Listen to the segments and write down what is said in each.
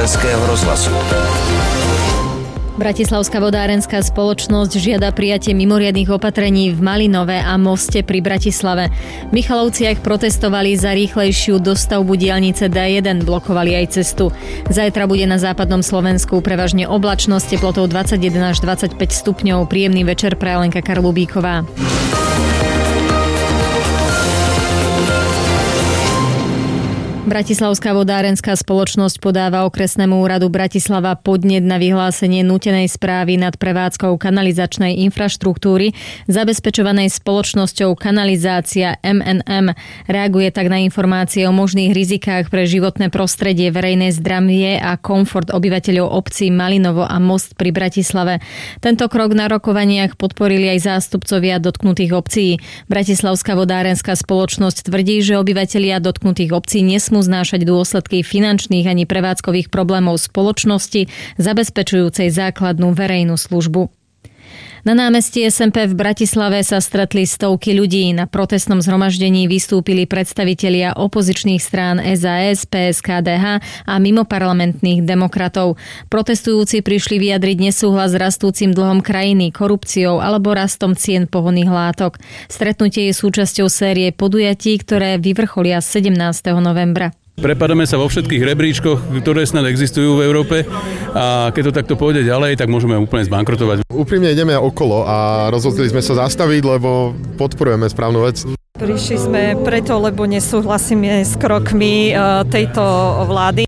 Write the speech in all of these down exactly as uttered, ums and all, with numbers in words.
Slovenského rozhlasu. Bratislavská vodárenská spoločnosť žiada prijatie mimoriadnych opatrení v Malinove a Moste pri Bratislave. V Michalovciach protestovali za rýchlejšiu dostavbu diaľnice dé jeden, blokovali aj cestu. Zajtra bude na západnom Slovensku prevažne oblačnosť, teplotou dvadsaťjeden až dvadsaťpäť stupňov. Príjemný večer praje Lenka Karlubíková. Bratislavská vodárenská spoločnosť podáva okresnému úradu Bratislava podnet na vyhlásenie nútenej správy nad prevádzkou kanalizačnej infraštruktúry zabezpečovanej spoločnosťou Kanalizácia em en em. Reaguje tak na informácie o možných rizikách pre životné prostredie, verejné zdravie a komfort obyvateľov obcí Malinovo a Most pri Bratislave. Tento krok na rokovaniach podporili aj zástupcovia dotknutých obcí. Bratislavská vodárenská spoločnosť tvrdí, že obyvatelia dotknutých obcí nesmú znášať dôsledky finančných ani prevádzkových problémov spoločnosti, zabezpečujúcej základnú verejnú službu. Na námestí es em pé v Bratislave sa stretli stovky ľudí. Na protestnom zhromaždení vystúpili predstavitelia opozičných strán es a es, pé es ká dé há a mimoparlamentných demokratov. Protestujúci prišli vyjadriť nesúhlas s rastúcim dlhom krajiny, korupciou alebo rastom cien pohonných látok. Stretnutie je súčasťou série podujatí, ktoré vyvrcholia sedemnásteho novembra. Prepadáme sa vo všetkých rebríčkoch, ktoré snad existujú v Európe, a keď to takto pôjde ďalej, tak môžeme úplne zbankrotovať. Úprimne ideme okolo a rozhodli sme sa zastaviť, lebo podporujeme správnu vec. Prišli sme preto, lebo nesúhlasíme s krokmi tejto vlády.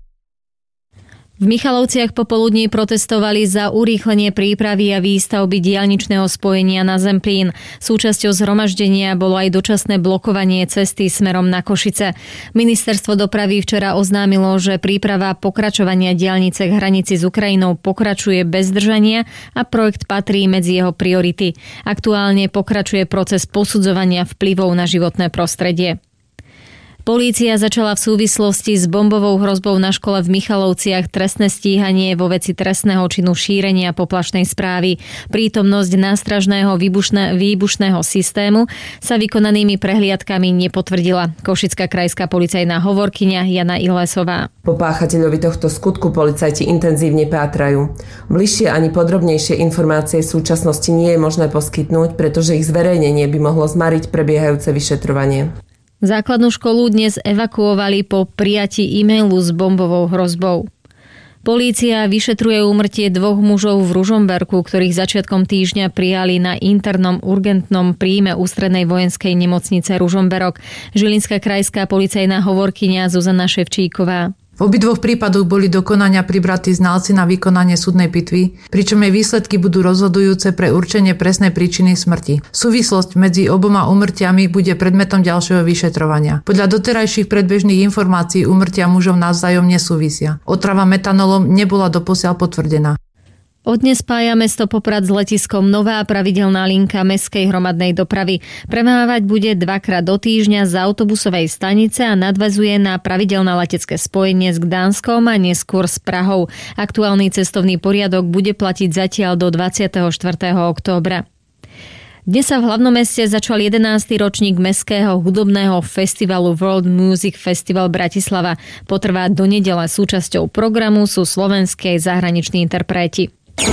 V Michalovciach popoludní protestovali za urýchlenie prípravy a výstavby diaľničného spojenia na Zemplín. Súčasťou zhromaždenia bolo aj dočasné blokovanie cesty smerom na Košice. Ministerstvo dopravy včera oznámilo, že príprava pokračovania diaľnice k hranici s Ukrajinou pokračuje bez zdržania a projekt patrí medzi jeho priority. Aktuálne pokračuje proces posudzovania vplyvov na životné prostredie. Polícia začala v súvislosti s bombovou hrozbou na škole v Michalovciach trestné stíhanie vo veci trestného činu šírenia poplašnej správy. Prítomnosť nástražného výbušné, výbušného systému sa vykonanými prehliadkami nepotvrdila. Košická krajská policajná hovorkyňa Jana Ilesová. Po páchateľovi tohto skutku policajti intenzívne pátrajú. Bližšie ani podrobnejšie informácie v súčasnosti nie je možné poskytnúť, pretože ich zverejnenie by mohlo zmariť prebiehajúce vyšetrovanie. Základnú školu dnes evakuovali po prijatí e-mailu s bombovou hrozbou. Polícia vyšetruje úmrtie dvoch mužov v Ružomberku, ktorých začiatkom týždňa prijali na internom urgentnom príjme Ústrednej vojenskej nemocnice Ružomberok. Žilinská krajská policajná hovorkyňa Zuzana Ševčíková. V obidvoch prípadoch boli do konania pribratí znalci na vykonanie súdnej pitvy, pričom jej výsledky budú rozhodujúce pre určenie presnej príčiny smrti. Súvislosť medzi oboma úmrtiami bude predmetom ďalšieho vyšetrovania. Podľa doterajších predbežných informácií úmrtia mužov navzájom nesúvisia. Otrava metanolom nebola doposiaľ potvrdená. Od dnes spája mesto Poprad s letiskom nová pravidelná linka mestskej hromadnej dopravy. Premávať bude dvakrát do týždňa z autobusovej stanice a nadväzuje na pravidelné letecké spojenie s Gdanskom a neskôr s Prahou. Aktuálny cestovný poriadok bude platiť zatiaľ do dvadsiateho štvrtého októbra. Dnes sa v hlavnom meste začal jedenásty ročník mestského hudobného festivalu World Music Festival Bratislava. Potrvá do nedele. Súčasťou programu sú slovenskí aj zahraniční interpreti.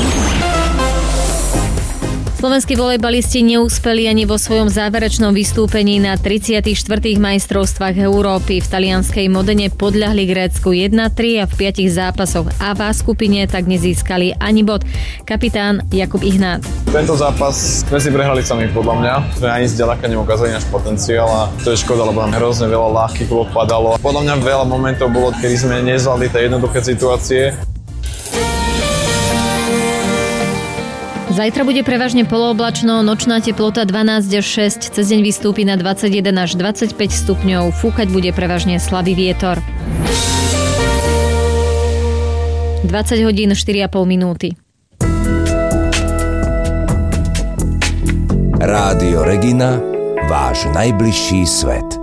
Slovenskí volejbalisti neúspeli ani vo svojom záverečnom vystúpení na tridsiatych štvrtých majstrovstvách Európy. V talianskej Modene podľahli Grécku jeden tri a v piatich zápasoch á v skupine tak nezískali ani bod. Kapitán Jakub Ihnát. Tento zápas sme si prehrali sami podľa mňa. Sme ani zďaleka neukázali náš potenciál a to je škoda, lebo nám hrozne veľa ľahkých blok padalo. Podľa mňa veľa momentov bolo, kedy sme nezvládli tie jednoduché situácie. Zajtra bude prevažne polooblačno, nočná teplota dvanásť až šesť, cez deň vystúpi na dvadsaťjeden až dvadsaťpäť stupňov, fúkať bude prevažne slabý vietor. dvadsať hodín štyri a pol minúty. Rádio Regina, váš najbližší svet.